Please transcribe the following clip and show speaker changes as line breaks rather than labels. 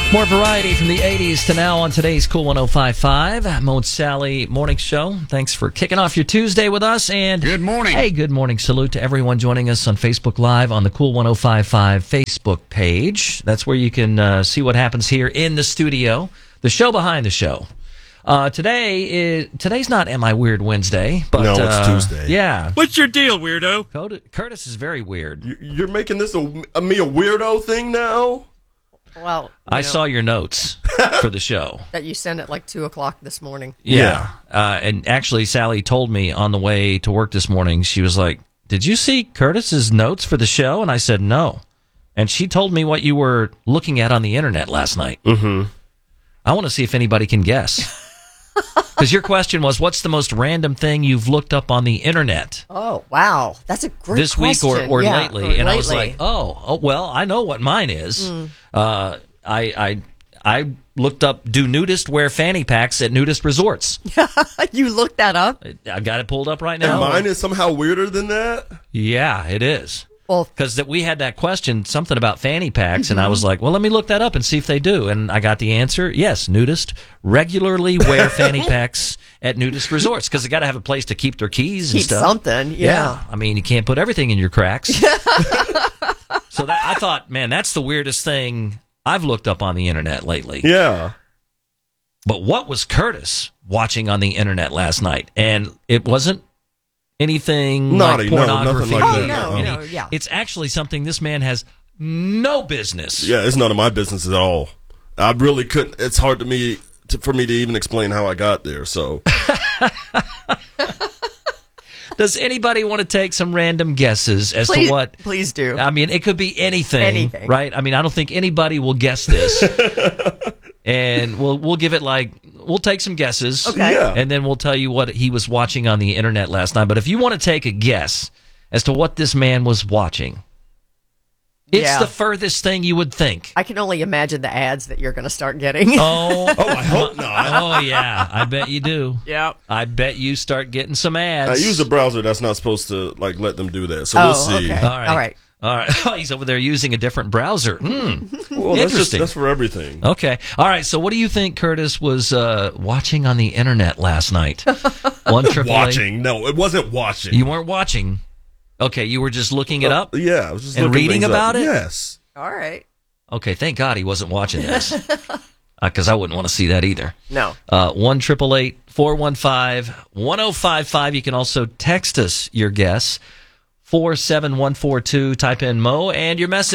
More variety from the 80s to now on today's Cool 105.5. Mo and Sally Morning Show. Thanks for kicking off your Tuesday with us. And
good morning.
Hey, good morning. Salute to everyone joining us on Facebook Live on the Cool 105.5 Facebook page. That's where you can see what happens here in the studio. The show behind the show. Today's not Am I Weird Wednesday, but
no, it's Tuesday.
Yeah.
What's your deal, weirdo?
Curtis is very weird.
You're making this me a weirdo thing now?
Well,
I saw your notes for the show.
That you sent at like 2 o'clock this morning.
Yeah. And actually, Sally told me on the way to work this morning, she was like, "Did you see Curtis's notes for the show?" And I said, "No." And she told me what you were looking at on the internet last night.
Mm-hmm.
I want to see if anybody can guess. Because your question was, what's the most random thing you've looked up on the internet?
Oh, wow. That's a great
this
question.
week or
yeah,
lately.
or
And
lately.
I was like, oh, well, I know what mine is. I looked up, do nudists wear fanny packs at nudist resorts?
You looked that up?
I got it pulled up right now.
And mine is somehow weirder than that?
Yeah, it is.
Well,
because we had that question, something about fanny packs, and I was like, well, let me look that up and see if they do. And I got the answer. Yes, nudists regularly wear fanny packs at nudist resorts because they got to have a place to keep their keys and
keep
stuff.
something, yeah.
I mean, you can't put everything in your cracks. So I thought, man, that's the weirdest thing I've looked up on the internet lately.
Yeah.
But what was Curtis watching on the internet last night? And it wasn't anything
Naughty,
like pornography.
nothing like that.
Yeah.
It's actually something this man has no business.
Yeah, it's none of my business at all. I really couldn't. It's hard for me to even explain how I got there. So,
does anybody want to take some random guesses as
to
what?
Please do.
I mean, it could be anything, right? I mean, I don't think anybody will guess this. And we'll give it we'll take some guesses.
Okay.
Yeah.
And then we'll tell you what he was watching on the internet last night. But if you want to take a guess as to what this man was watching, it's the furthest thing you would think.
I can only imagine the ads that you're going to start getting.
Oh,
I hope not.
Oh, yeah. I bet you do.
Yeah.
I bet you start getting some ads.
I use a browser that's not supposed to let them do that. So we'll see.
Okay.
All right. Oh, he's over there using a different browser.
Well,
Interesting.
That's for everything.
Okay. All right. So what do you think Curtis was watching on the internet last night?
Watching? No, it wasn't watching.
You weren't watching. Okay. You were just looking it up?
Yeah. I was just
and
looking
reading
things
about
up.
it?
Yes.
All right.
Okay. Thank God he wasn't watching this. Because I wouldn't want to see that either.
No.
1-888-415-1055. You can also text us your guess. 47142. Type in Mo and your message.